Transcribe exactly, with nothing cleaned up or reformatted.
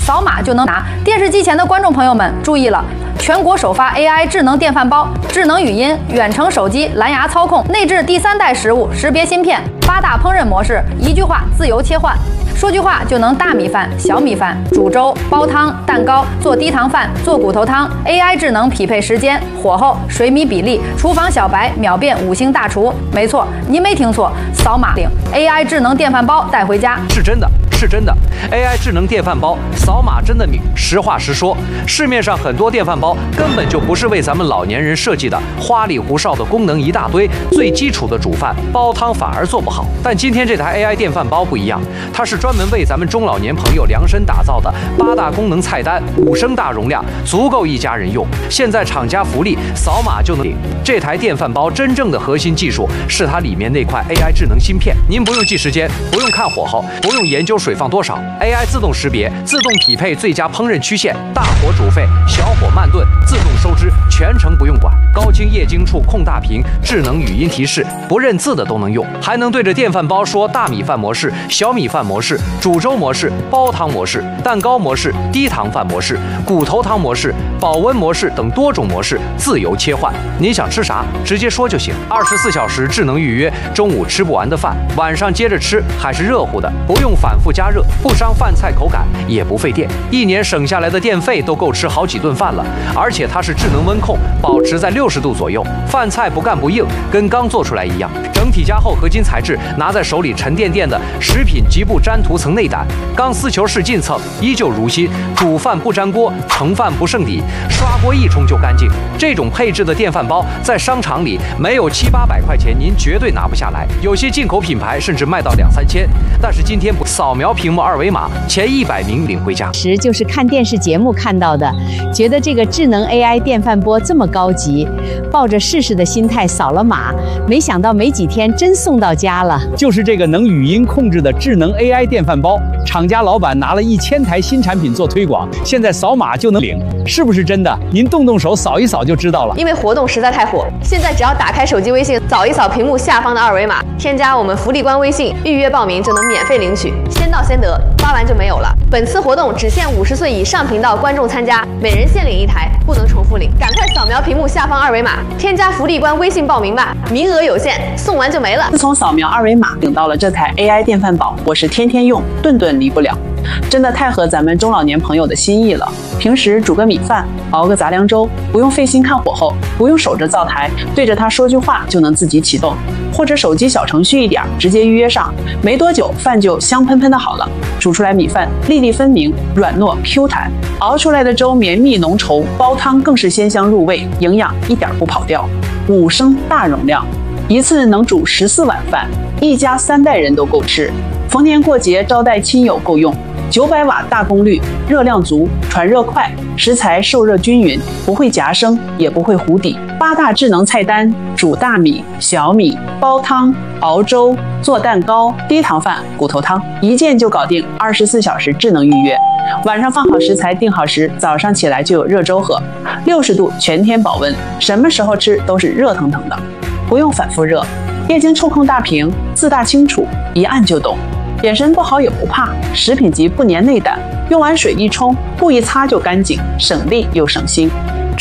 扫码就能拿。电视机前的观众朋友们注意了，全国首发 A I 智能电饭煲，智能语音、远程手机、蓝牙操控，内置第三代食物识别芯片，八大烹饪模式，一句话自由切换。 说句话就能大米饭、小米饭、煮粥、煲汤、蛋糕、做低糖饭、做骨头汤。A I 智能匹配时间、火候、水米比例，厨房小白秒变五星大厨。没错，您没听错，扫码领 A I 智能电饭煲带回家。 是真的，是真的。A I 智能电饭煲，扫码真的领。实话实说，市面上很多电饭煲根本就不是为咱们老年人设计的，花里胡哨的功能一大堆，最基础的煮饭、煲汤反而做不好。但今天这台 A I 电饭煲不一样，它是专门为咱们中老年朋友量身打造的，八大功能菜单，五升大容量，足够一家人用。现在厂家福利，扫码就能领。这台电饭煲真正的核心技术是它里面那块 A I 智能芯片，您不用记时间，不用看火候，不用研究水放多少 ，A I 自动识别，自动匹配最佳烹饪曲线，大火煮沸，小火慢炖，自动收汁，全程不用管。高清液晶触控大屏，智能语音提示，不认字的都能用，还能对着电饭煲说大米饭模式、小米饭模式、煮粥模式、煲汤模式、蛋糕模式、低糖饭模式、骨头汤模式、保温模式等多种模式自由切换。您想吃啥，直接说就行。二十四小时智能预约，中午吃不完的饭，晚上接着吃，还是热乎的，不用反复加热，不伤饭菜口感，也不费电。一年省下来的电费都够吃好几顿饭了。而且它是智能温控，保持在六十度左右，饭菜不干不硬，跟刚做出来一样。整体加厚合金材质，拿在手里沉甸甸的，食品极不粘涂层内胆，钢丝球式进蹭，依旧如新。煮饭不粘锅，盛饭不剩底，刷锅一冲就干净。这种配置的电饭煲，在商场里没有七八百块钱，您绝对拿不下来。有些进口品牌甚至卖到两三千。但是今天不扫描屏幕二维码，前一百名领回家。 时就是看电视节目看到的，觉得这个智能 A I 电饭锅这么高级，抱着试试的心态扫了码，没想到没几天真送到家了。 就是这个能语音控制的智能 A I 电饭煲，厂家老板拿了一千台新产品做推广，现在扫码就能领，是不是真的？您动动手扫一扫就知道了。 因为活动实在太火，现在只要打开手机微信，扫一扫屏幕下方的二维码，添加我们福利官微信，预约报名就能免费领取，先到先得，发完就没有了。本次活动只限五十岁以上频道观众参加，每人限领一台，不能重复领。赶快扫描屏幕下方二维码，添加福利官微信报名吧，名额有限，送完就没了。 自从扫描二维码领到了这台 A I 电饭煲，我是天天用，顿顿离不了。真的太合咱们中老年朋友的心意了。平时煮个米饭，熬个杂粮粥，不用费心看火候，不用守着灶台，对着它说句话就能自己启动，或者手机小程序一点，直接预约上，没多久饭就香喷喷的好了。煮出来米饭粒粒分明，软糯 Q 弹，熬出来的粥绵密浓稠，煲汤更是鲜香入味，营养一点不跑掉。五升大容量，一次能煮十四碗饭，一家三代人都够吃。逢年过节招待亲友够用。九百瓦大功率，热量足，传热快，食材受热均匀，不会夹生，也不会糊底。八大智能菜单：煮大米、小米、煲汤、熬粥、做蛋糕、低糖饭、骨头汤，一键就搞定。二十四小时智能预约，晚上放好食材，定好时，早上起来就有热粥喝。六十度全天保温，什么时候吃都是热腾腾的，不用反复热。液晶触控大屏，字大清楚，一按就懂。眼神不好也不怕，食品级不粘内胆，用完水一冲，不一擦就干净，省力又省心。